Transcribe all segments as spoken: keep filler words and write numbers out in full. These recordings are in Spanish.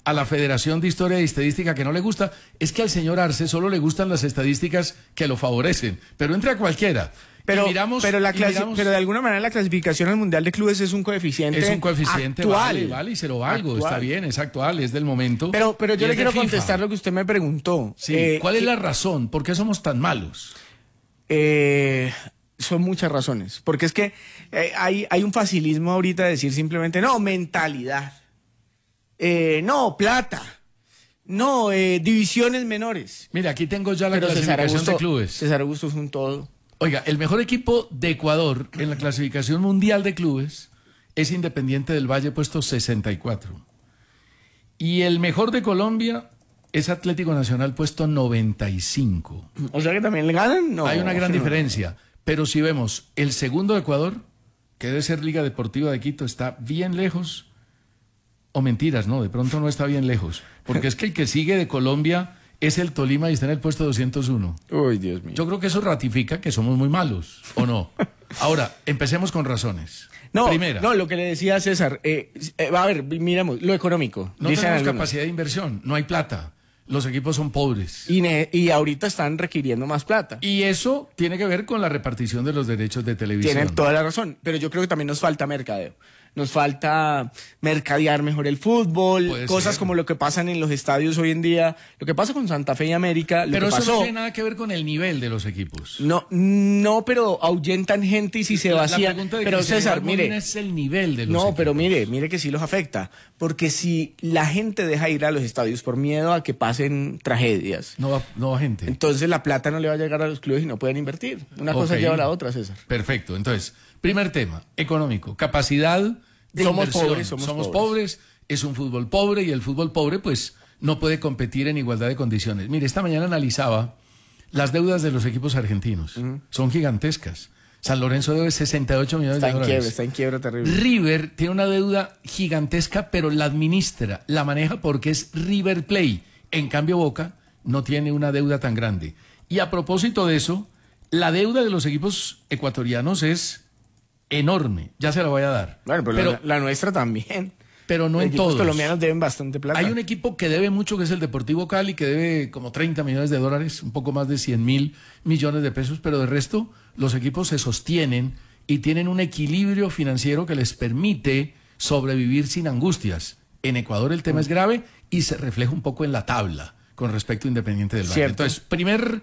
a la Federación de Historia y Estadística que no le gusta, es que al señor Arce solo le gustan las estadísticas que lo favorecen, pero entre a cualquiera. Pero, miramos, pero, la clasi- miramos, pero de alguna manera la clasificación al Mundial de Clubes es un coeficiente es un coeficiente actual. Vale, vale, y se lo valgo, Actual. está bien, es actual, es del momento. Pero, pero yo y le es de quiero FIFA. contestar lo que usted me preguntó. Sí, Eh, ¿cuál es que- la razón? ¿Por qué somos tan malos? Eh, son muchas razones. Porque es que eh, hay, hay un facilismo ahorita de decir simplemente, no, mentalidad. Eh, no, plata. No, eh, divisiones menores. Mira, aquí tengo ya la Pero César clasificación Augusto, de clubes. César Augusto es un todo. Oiga, el mejor equipo de Ecuador en la clasificación mundial de clubes es Independiente del Valle, puesto sesenta y cuatro. Y el mejor de Colombia es Atlético Nacional, puesto noventa y cinco. O sea que también le ganan. No, Hay una gran no. diferencia. Pero si vemos el segundo de Ecuador, que debe ser Liga Deportiva de Quito, está bien lejos. O mentiras, no, de pronto no está bien lejos. Porque es que el que sigue de Colombia es el Tolima y está en el puesto doscientos uno. Uy, Dios mío. Yo creo que eso ratifica que somos muy malos, ¿o no? Ahora, empecemos con razones. No, Primera, no, lo que le decía César, eh, eh, a ver, miremos, lo económico. no dicen tenemos algunos. capacidad de inversión, no hay plata. Los equipos son pobres. Y, ne- y ahorita están requiriendo más plata. Y eso tiene que ver con la repartición de los derechos de televisión. Tienen toda la razón, pero yo creo que también nos falta mercadeo. Nos falta mercadear mejor el fútbol, Puede cosas ser. como lo que pasan en los estadios hoy en día, lo que pasa con Santa Fe y América, lo Pero que eso pasó. no tiene nada que ver con el nivel de los equipos. No, no, pero ahuyentan gente y si se La- la vacían. pregunta de Pero Cristian César, Iván Molina mire, es el nivel de los no, equipos. pero mire, mire que sí los afecta, porque si la gente deja ir a los estadios por miedo a que pasen tragedias, No va, no va gente. entonces la plata no le va a llegar a los clubes y no pueden invertir. Una cosa Ok. lleva a la otra, César. Perfecto. Entonces, primer tema, económico, capacidad de Somos inversión. pobres, somos pobres. pobres. Es un fútbol pobre y el fútbol pobre, pues, no puede competir en igualdad de condiciones. Mire, esta mañana analizaba las deudas de los equipos argentinos. Son gigantescas. San Lorenzo debe sesenta y ocho millones Está de en dólares. quiebra, está en quiebra terrible. River tiene una deuda gigantesca, pero la administra, la maneja porque es River Play. En cambio, Boca no tiene una deuda tan grande. Y a propósito de eso, la deuda de los equipos ecuatorianos es enorme. Ya se la voy a dar. Bueno, pero, pero, la, la nuestra también. pero no Los en equipos todos. colombianos deben bastante plata. Hay un equipo que debe mucho, que es el Deportivo Cali, que debe como treinta millones de dólares, un poco más de cien mil millones de pesos, pero de resto los equipos se sostienen y tienen un equilibrio financiero que les permite sobrevivir sin angustias. En Ecuador el tema es grave y se refleja un poco en la tabla con respecto a Independiente del Valle. Cierto. Entonces, primer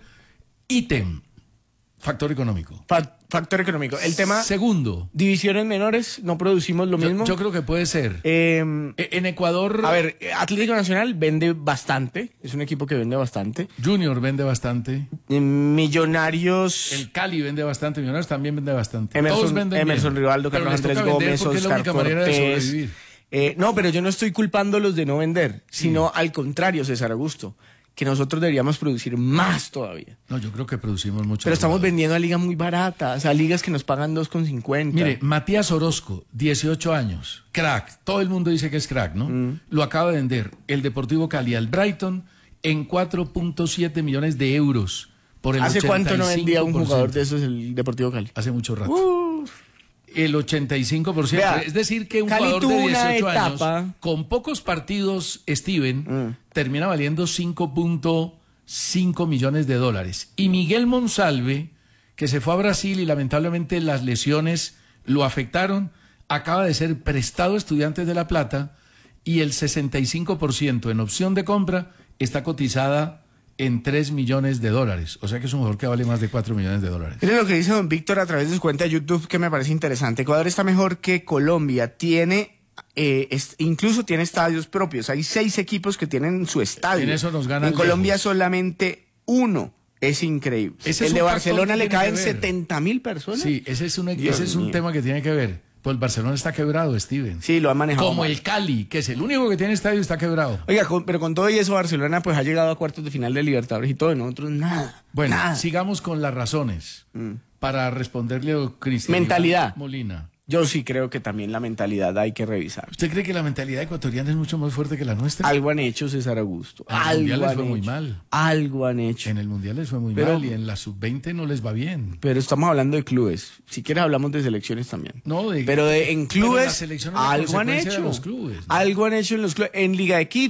ítem, factor económico. Fa- factor económico. El tema, Segundo, divisiones menores, no producimos lo yo, mismo. yo creo que puede ser. Eh, E- en Ecuador, a ver, Atlético Nacional vende bastante, es un equipo que vende bastante. Junior vende bastante. Eh, Millonarios, El Cali vende bastante, Millonarios también vende bastante. Emerson, Todos venden Emerson bien. Rivaldo, Pero Carlos les Andrés toca vender Gómez, porque es la Oscar única manera de Cortés. sobrevivir. Eh, no, pero yo no estoy culpándolos de no vender, sino al contrario, César Augusto, que nosotros deberíamos producir más todavía. No, yo creo que producimos mucho. Pero estamos más. vendiendo a ligas muy baratas, a ligas que nos pagan dos con cincuenta. Mire, Matías Orozco, dieciocho años, crack. Todo el mundo dice que es crack, ¿no? Mm. Lo acaba de vender el Deportivo Cali al Brighton en cuatro punto siete millones de euros por el ¿Hace cuánto no vendía un ochenta y cinco por ciento. jugador de esos el Deportivo Cali? Hace mucho rato. Uf. El ochenta y cinco por ciento. Vea, Es decir, que un Cali jugador tuvo de una dieciocho etapa- años, con pocos partidos, Steven, Mm. termina valiendo cinco punto cinco millones de dólares. Y Miguel Monsalve, que se fue a Brasil y lamentablemente las lesiones lo afectaron, acaba de ser prestado a Estudiantes de La Plata y el sesenta y cinco por ciento en opción de compra está cotizada en tres millones de dólares. O sea que es un jugador que vale más de cuatro millones de dólares. Miren lo que dice don Víctor a través de su cuenta de YouTube, que me parece interesante. Ecuador está mejor que Colombia. Tiene, eh, es- incluso tiene estadios propios. Hay seis equipos que tienen su estadio. En eso nos ganan En Colombia lejos. solamente uno. Es increíble. Ese es El de un factor Barcelona que le tiene caen que ver. setenta mil personas. Sí, ese es un, Dios ese es un mío. tema que tiene que ver. Pues el Barcelona está quebrado, Steven. Sí, lo ha manejado Como mal. el Cali, que es el único que tiene estadio, está quebrado. Oiga, con- pero con todo y eso, Barcelona pues ha llegado a cuartos de final de Libertadores y todo, y nosotros nada. Bueno, nada. sigamos con las razones para responderle a Cristian Mentalidad. Molina. Yo sí creo que también la mentalidad hay que revisar. ¿Usted cree que la mentalidad ecuatoriana es mucho más fuerte que la nuestra? Algo han hecho, César Augusto. En el Algo Mundial les han fue muy hecho. mal. Algo han hecho. En el Mundial les fue muy Pero- mal y en la sub veinte no les va bien. Pero estamos hablando de clubes. Si quieres hablamos de selecciones también. No, de- pero de, en pero clubes la selección es la algo han consecuencia de hecho. los clubes, ¿no? Algo han hecho en los clubes. En Liga de Quito.